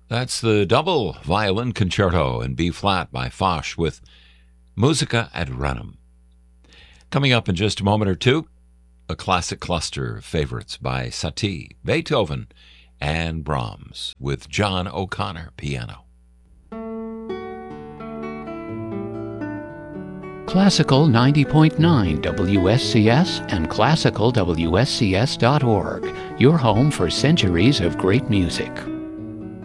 That's the double violin concerto in B flat by Foch with Musica ad Renum. Coming up in just a moment or two, a classic cluster of favorites by Satie, Beethoven, and Brahms with John O'Connor piano. Classical 90.9 WSCS and classicalwscs.org, your home for centuries of great music.